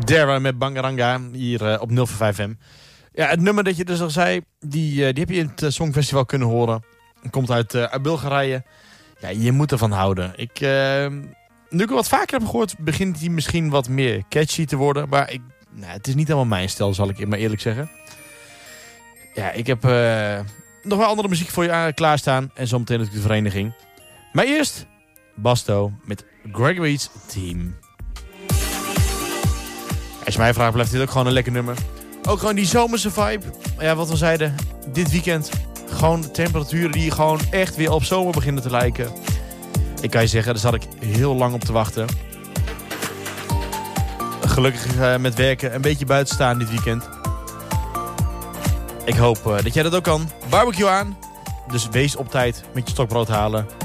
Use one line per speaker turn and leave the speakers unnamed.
Dara met Bangaranga hier op 045 FM. Ja, het nummer dat je dus al zei, die heb je in het Songfestival kunnen horen. Komt uit Bulgarije. Ja, je moet ervan houden. Nu ik hem wat vaker heb gehoord, begint hij misschien wat meer catchy te worden. Maar het is niet helemaal mijn stijl, zal ik maar eerlijk zeggen. Ja, ik heb nog wel andere muziek voor je klaarstaan. En zometeen natuurlijk de vereniging. Maar eerst Basto met Gregory's Team. Als je mij vraagt, blijft dit ook gewoon een lekker nummer. Ook gewoon die zomerse vibe. Ja, wat we zeiden, dit weekend. Gewoon temperaturen die gewoon echt weer op zomer beginnen te lijken. Ik kan je zeggen, daar zat ik heel lang op te wachten. Gelukkig met werken een beetje buiten staan dit weekend. Ik hoop dat jij dat ook kan. Barbecue aan. Dus wees op tijd met je stokbrood halen.